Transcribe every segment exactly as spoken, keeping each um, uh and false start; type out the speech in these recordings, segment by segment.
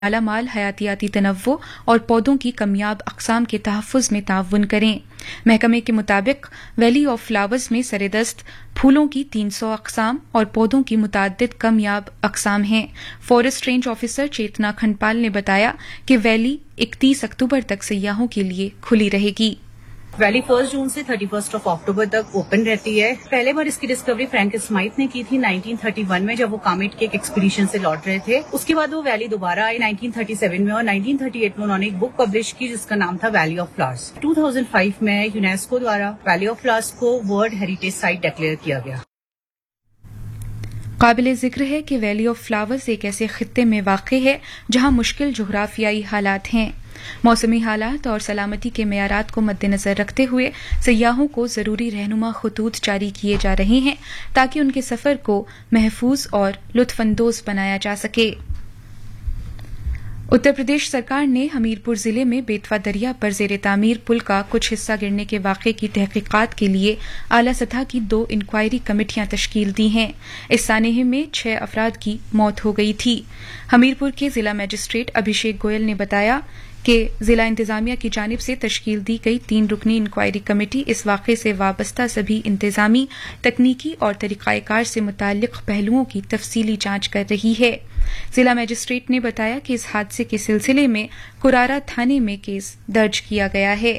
اعلی مال حیاتیاتی تنوع اور پودوں کی کمیاب اقسام کے تحفظ میں تعاون کریں۔ محکمے کے مطابق ویلی آف فلاورز میں سردست پھولوں کی تین سو اقسام اور پودوں کی متعدد کمیاب اقسام ہیں۔ فارسٹ رینج آفیسر چیتنا کھنڈپال نے بتایا کہ ویلی اکتیس اکتوبر تک سیاحوں کے لیے کھلی رہے گی۔ ویلی فرسٹ جون سے تھرٹی فرسٹ آف اکتوبر تک اوپن رہتی ہے۔ پہلے بار اس کی ڈسکوری فرینک اسمائتھ نے کی تھی نائنٹین تھرٹی ون میں، جب وہ کامیٹ کے ایک ایکسپیڈیشن سے لوٹ رہے تھے۔ اس کے بعد وہ ویلی دوبارہ آئی نائنٹین تھرٹی سیون میں، اور نائنٹین تھرٹی ایٹ میں انہوں نے ایک بک پبلش کی جس کا نام تھا valley of flowers. Two thousand five میں یونیسکو دوارا ویلی آف فلاورز کو ورلڈ ہیریٹیج سائٹ ڈکلیئر کیا گیا۔ قابل ذکر ہے کہ ویلی آف فلاورز ایک ایسے خطے میں واقع ہے جہاں مشکل جغرافیائی حالات ہیں۔ موسمی حالات اور سلامتی کے معیارات کو مد نظر رکھتے ہوئے سیاحوں کو ضروری رہنما خطوط جاری کیے جا رہے ہیں تاکہ ان کے سفر کو محفوظ اور لطف اندوز بنایا جا سکے۔ اتر پردیش سرکار نے ہمیرپور ضلع میں بیتوا دریا پر زیر تعمیر پل کا کچھ حصہ گرنے کے واقعے کی تحقیقات کے لیے اعلی سطح کی دو انکوائری کمیٹیاں تشکیل دی ہیں۔ اس سانحے میں چھ افراد کی موت ہو گئی تھی۔ ہمیرپور کے ضلع مجسٹریٹ ابھیشیک گوئل نے بتایا کہ ضلع انتظامیہ کی جانب سے تشکیل دی گئی تین رکنی انکوائری کمیٹی اس واقعے سے وابستہ سبھی انتظامی، تکنیکی اور طریقہ کار سے متعلق پہلوؤں کی تفصیلی جانچ کر رہی ہے۔ ضلع مجسٹریٹ نے بتایا کہ اس حادثے کے سلسلے میں کورارا تھانے میں کیس درج کیا گیا ہے۔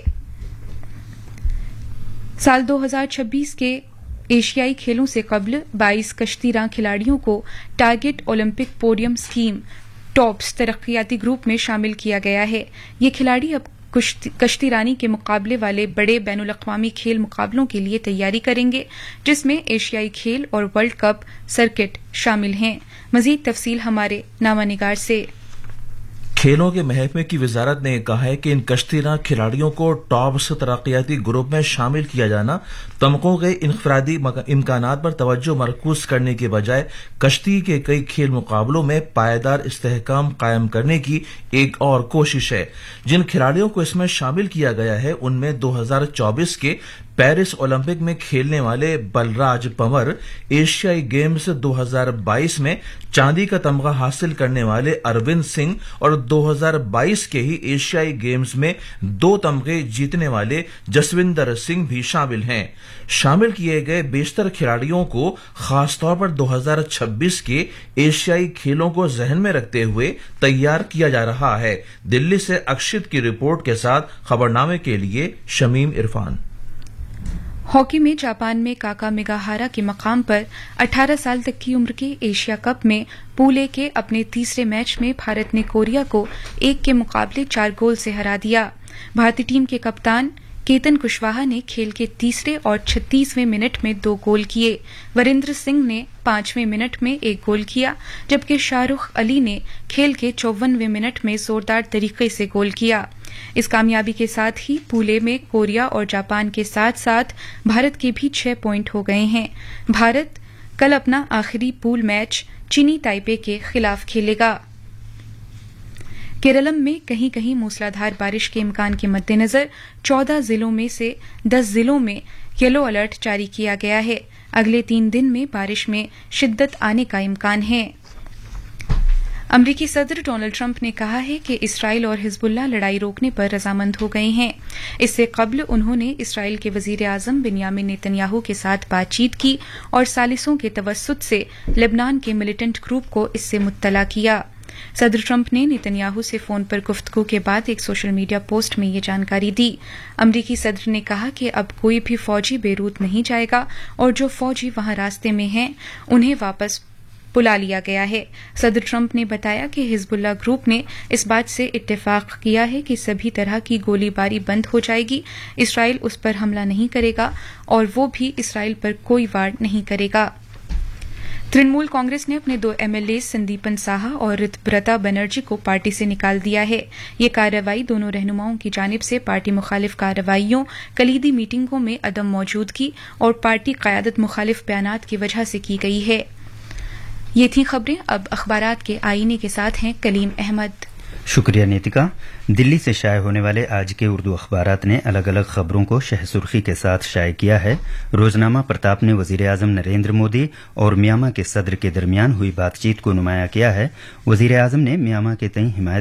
سال دو ہزار چھبیس کے ایشیائی کھیلوں سے قبل بائیس کشتی راں کھلاڑیوں کو target Olympic podium scheme tops ترقیاتی گروپ میں شامل کیا گیا ہے۔ یہ کھلاڑی اب کشتی رانی کے مقابلے والے بڑے بین الاقوامی کھیل مقابلوں کے لیے تیاری کریں گے، جس میں ایشیائی کھیل اور ورلڈ کپ سرکٹ شامل ہیں۔ مزید تفصیل ہمارے نامہ نگار سے۔ کھیلوں کے محکمے کی وزارت نے کہا ہے کہ ان کشتی راں کھلاڑیوں کو ٹاپس ترقیاتی گروپ میں شامل کیا جانا تمغوں کے انفرادی امکانات پر توجہ مرکوز کرنے کے بجائے کشتی کے کئی کھیل مقابلوں میں پائیدار استحکام قائم کرنے کی ایک اور کوشش ہے۔ جن کھلاڑیوں کو اس میں شامل کیا گیا ہے ان میں دو ہزار چوبیس کے پیرس اولمپک میں کھیلنے والے بلراج پنور، ایشیائی گیمز دو ہزار بائیس میں چاندی کا تمغہ حاصل کرنے والے اروند سنگھ اور دو ہزار بائیس کے ہی ایشیائی گیمز میں دو تمغے جیتنے والے جسوندر سنگھ بھی شامل ہیں۔ شامل کیے گئے بیشتر کھلاڑیوں کو خاص طور پر دو ہزار چھبیس کے ایشیائی کھیلوں کو ذہن میں رکھتے ہوئے تیار کیا جا رہا ہے۔ دلی سے اکشت کی رپورٹ کے ساتھ خبرنامے کے لیے شمیم عرفان۔ ہاکی میں جاپان میں کاکا میگاہارا کے مقام پر اٹھارہ سال تک کی عمر کے ایشیا کپ میں پول اے کے اپنے تیسرے میچ میں بھارت نے کوریا کو ایک کے مقابلے چار گول سے ہرا دیا۔ بھارتی ٹیم کے کپتان کیتن کشواہا نے کھیل کے تیسرے اور چھتیسویں منٹ میں دو گول کیے۔ وریندر سنگھ نے پانچویں منٹ میں ایک گول کیا، جبکہ شاہ رخ علی نے کھیل کے چوونویں منٹ میں زوردار طریقے سے گول کیا۔ اس کامیابی کے ساتھ ہی پول اے میں کوریا اور جاپان کے ساتھ ساتھ بھارت کے بھی چھ پوائنٹ ہو گئے ہیں۔ بھارت کل اپنا آخری پول میچ چینی تائپے کے خلاف کھیلے گا۔ کیرلم میں کہیں کہیں موسلادھار بارش کے امکان کے مد نظر چودہ ضلعوں میں سے دس ضلعوں میں یلو الرٹ جاری کیا گیا ہے۔ اگلے تین دن میں بارش میں شدت آنے کا امکان ہے۔ امریکی صدر ڈونلڈ ٹرمپ نے کہا ہے کہ اسرائیل اور حزب اللہ لڑائی روکنے پر رضامند ہو گئے ہیں۔ اس سے قبل انہوں نے اسرائیل کے وزیر اعظم بنیامن نیتن یاہو کے ساتھ بات چیت کی اور ثالثوں کے توسط سے لبنان کے ملیٹنٹ گروپ کو اس سے مطلع کیا۔ صدر ٹرمپ نے نیتن یاہو سے فون پر گفتگو کے بعد ایک سوشل میڈیا پوسٹ میں یہ جانکاری دی۔ امریکی صدر نے کہا کہ اب کوئی بھی فوجی بیروت نہیں جائے گا اور جو فوجی وہاں راستے میں ہیں انہیں واپس بلا لیا گیا ہے۔ صدر ٹرمپ نے بتایا کہ حزب اللہ گروپ نے اس بات سے اتفاق کیا ہے کہ سبھی طرح کی گولی باری بند ہو جائے گی، اسرائیل اس پر حملہ نہیں کرے گا اور وہ بھی اسرائیل پر کوئی وار نہیں کرے گا۔ ترنمول کانگریس نے اپنے دو ایم ایل اے سندیپن ساہا اور رتبرتا بنرجی کو پارٹی سے نکال دیا ہے۔ یہ کارروائی دونوں رہنماؤں کی جانب سے پارٹی مخالف کارروائیوں، کلیدی میٹنگوں میں عدم موجودگی اور پارٹی قیادت مخالف بیانات کی وجہ سے کی گئی ہے۔ یہ تھیں خبریں۔ اب اخبارات کے آئینے کے ساتھ ہیں کلیم احمد۔ شکریہ نیتکا. دلی سے شائع ہونے والے آج کے اردو اخبارات نے الگ الگ خبروں کو شہ سرخی کے ساتھ شائع کیا ہے. روزنامہ پرتاپ نے وزیر اعظم نریندر مودی اور میاں ماں کے صدر کے درمیان ہوئی بات چیت کو نمایاں کیا ہے. وزیر اعظم نے میاں ماں کے تئیں حمایت